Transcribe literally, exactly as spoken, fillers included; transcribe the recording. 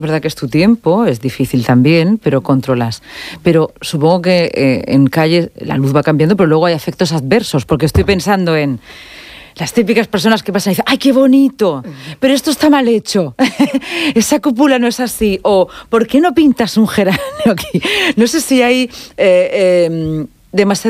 Es verdad que es tu tiempo, es difícil también, pero controlas. Pero supongo que eh, en calle la luz va cambiando, pero luego hay efectos adversos, porque estoy pensando en las típicas personas que pasan y dicen, ¡ay, qué bonito! Pero esto está mal hecho. Esa cúpula no es así. O, ¿por qué no pintas un geranio aquí? No sé si hay eh, eh, demasiado